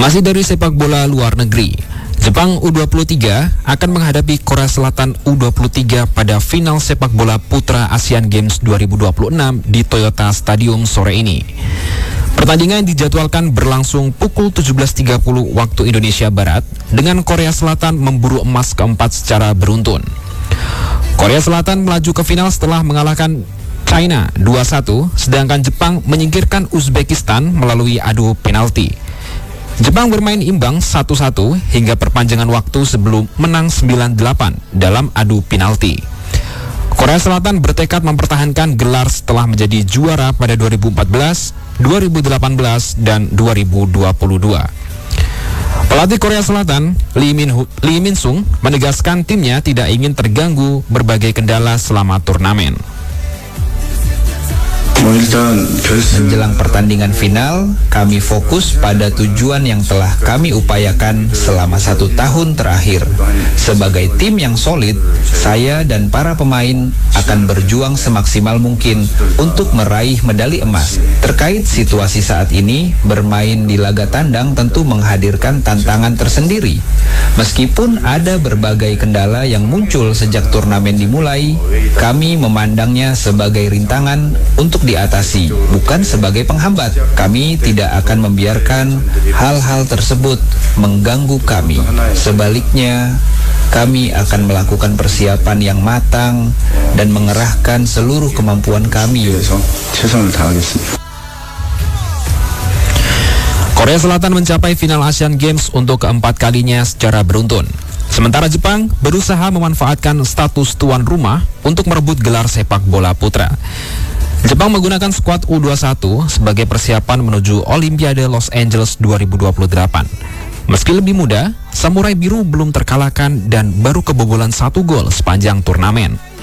Masih dari sepak bola luar negeri, Jepang U23 akan menghadapi Korea Selatan U23 pada final sepak bola putra Asian Games 2026 di Toyota Stadium sore ini. Pertandingan dijadwalkan berlangsung pukul 17.30 waktu Indonesia Barat dengan Korea Selatan memburu emas keempat secara beruntun. Korea Selatan melaju ke final setelah mengalahkan China 2-1, sedangkan Jepang menyingkirkan Uzbekistan melalui adu penalti. Jepang bermain imbang 1-1 hingga perpanjangan waktu sebelum menang 9-8 dalam adu penalti. Korea Selatan bertekad mempertahankan gelar setelah menjadi juara pada 2014, 2018, dan 2022. Pelatih Korea Selatan, Lee Min-sung, menegaskan timnya tidak ingin terganggu berbagai kendala selama turnamen. Menjelang pertandingan final, kami fokus pada tujuan yang telah kami upayakan selama 1 tahun terakhir. Sebagai tim yang solid, saya dan para pemain akan berjuang semaksimal mungkin untuk meraih medali emas. Terkait situasi saat ini, bermain di laga tandang tentu menghadirkan tantangan tersendiri. Meskipun ada berbagai kendala yang muncul sejak turnamen dimulai, kami memandangnya sebagai rintangan untuk diatasi, bukan sebagai penghambat. Kami tidak akan membiarkan hal-hal tersebut mengganggu kami. Sebaliknya, kami akan melakukan persiapan yang matang dan mengerahkan seluruh kemampuan kami. Korea Selatan mencapai final Asian Games untuk keempat kalinya secara beruntun. Sementara Jepang berusaha memanfaatkan status tuan rumah untuk merebut gelar sepak bola putra. Jepang menggunakan skuad U21 sebagai persiapan menuju Olimpiade Los Angeles 2028. Meski lebih muda, Samurai Biru belum terkalahkan dan baru kebobolan 1 gol sepanjang turnamen.